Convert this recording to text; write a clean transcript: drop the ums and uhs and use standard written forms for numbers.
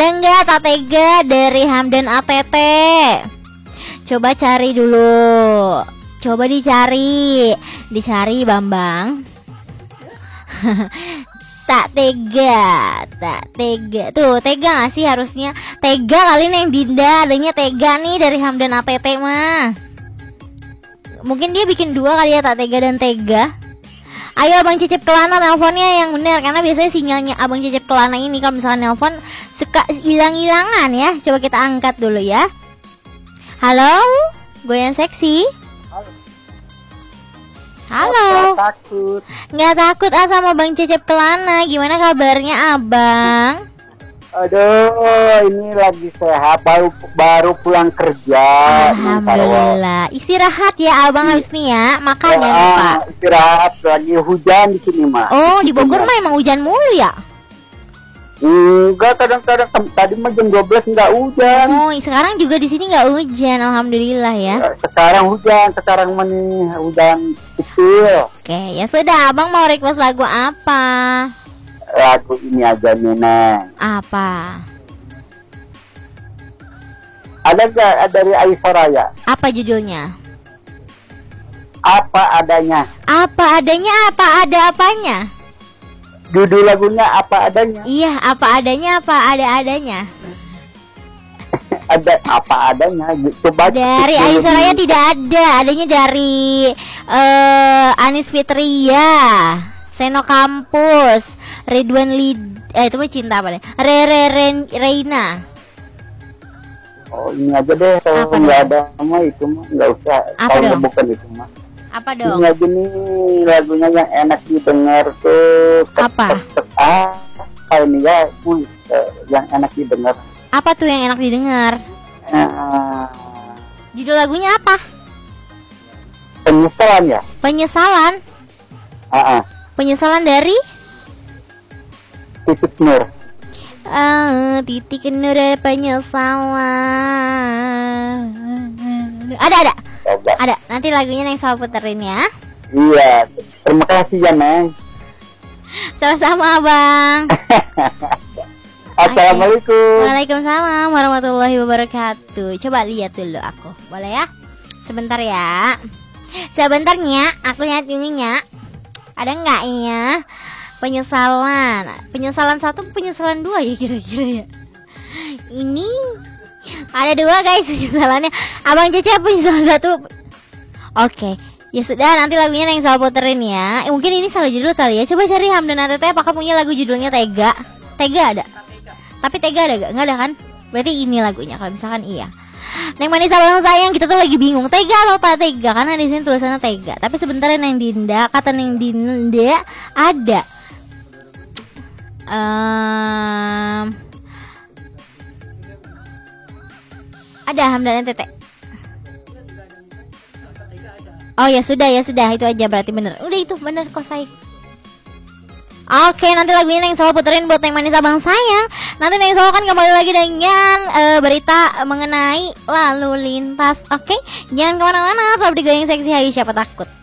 Ada nggak tak tega dari Hamdan ATT? Coba cari dulu. Coba dicari Bambang. Tak tega. Tuh, tega gak sih harusnya? Tega kali nih yang Dinda, adanya tega nih dari Hamdan ATT mah. Mungkin dia bikin dua kali ya, tak tega dan tega. Ayo Abang Cecep Kelana nelponnya yang benar, karena biasanya sinyalnya Abang Cecep Kelana ini kalau misalnya nelpon suka hilang-hilangan ya. Coba kita angkat dulu ya. Halo, goyang seksi. Halo. Nggak takut sama Bang Cecep Kelana. Gimana kabarnya Abang? Aduh, ini lagi sehat, baru pulang kerja. Alhamdulillah. Istirahat ya Abang habis nih ya. Makan ya Pak. Istirahat, lagi hujan di sini mah. Oh, di Bogor mah emang hujan mulu ya? Enggak, kadang-kadang tadi mah jam 12 enggak hujan. Oh, sekarang juga di sini enggak hujan, alhamdulillah ya. Sekarang hujan, sekarang hujan kecil. Oke, ya sudah, Abang mau request lagu apa? Lagu ini aja Neneng. Apa? Ada nggak dari Aisyah? Apa judulnya? Apa adanya. Apa adanya, apa ada apanya? Judul lagunya apa adanya. Iya, apa adanya, apa ada adanya. Ada apa adanya. Coba dari Aisyah tidak ada, adanya dari Anis Fitria, Seno Kampus, Ridwan itu mah cinta apa deh? Reina. Oh, ini aja deh, kalau nggak ada mah itu mah nggak usah. Kalau bukan itu mah. Apa dong? Ini aja nih lagunya yang enak didengar tuh. Apa? Ini ya yang enak didengar. Apa tuh yang enak didengar? Judul lagunya apa? Penyesalan ya? Penyesalan? Penyesalan dari? Titik Nur. Titik Nur penyesalan. Ada. Ada. Nanti lagunya yang saya puterin ya. Iya. Terima kasih ya Neng. Sama-sama Abang. Assalamualaikum. Waalaikumsalam warahmatullahi wabarakatuh. Coba lihat dulu aku. Boleh ya? Sebentar ya. Sebentarnya aku lihat ininya. Ada nggak ya? Penyesalan 1, penyesalan 2 ya kira-kira ya. Ini ada 2 guys penyesalannya. Abang Cecep penyesalan 1. Oke. Ya sudah, nanti lagunya yang saya puterin ya. Mungkin ini salah judul kali ya. Coba cari Hamdan ATT apakah punya lagu judulnya Tega. Tega ada. Tapi Tega ada gak? Nggak ada kan? Berarti ini lagunya kalau misalkan iya. Neng manis abang sayang, kita tuh lagi bingung Tega atau tak tega, karena di sini tulisannya Tega. Tapi sebentar Neng Dinda, kata Neng Dinda ada ada Hamdan ATT. Oh ya sudah itu aja berarti bener. Udah itu bener kok saya. Oke, nanti lagunya yang selalu puterin buat Neng manis abang sayang. Nanti Neng selalu kan kembali lagi dengan berita mengenai lalu lintas. Oke, jangan kemana-mana, tetap digoyang seksi, hayu siapa takut.